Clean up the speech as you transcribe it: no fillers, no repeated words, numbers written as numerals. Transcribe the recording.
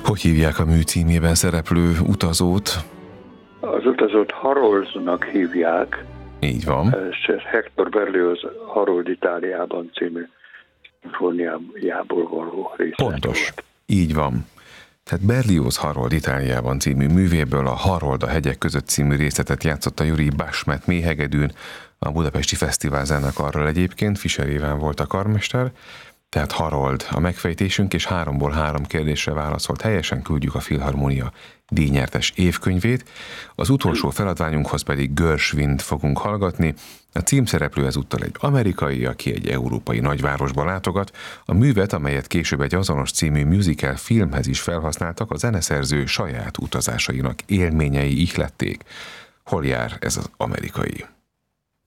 Hogy hívják a mű címében szereplő utazót? Az utazót Haroldnak hívják. Így van. És Hector Berlioz Harold Itáliában című szimfóniájából való részlet. Pontos. Volt. Így van. Tehát Berlioz Harold Itáliában című művéből a Harold a hegyek között című részletet játszotta Juri Bashmet méhegedűn, a Budapesti Fesztivál zenekarral egyébként, Fischer Iván volt a karmester. Tehát Harold a megfejtésünk, és 3-ból 3 kérdésre válaszolt helyesen, küldjük a Filharmonia díjnyertes évkönyvét. Az utolsó feladványunkhoz pedig Gershwint fogunk hallgatni. A címszereplő ezúttal egy amerikai, aki egy európai nagyvárosba látogat. A művet, amelyet később egy azonos című musical filmhez is felhasználtak, a zeneszerző saját utazásainak élményei ihlették. Hol jár ez az amerikai?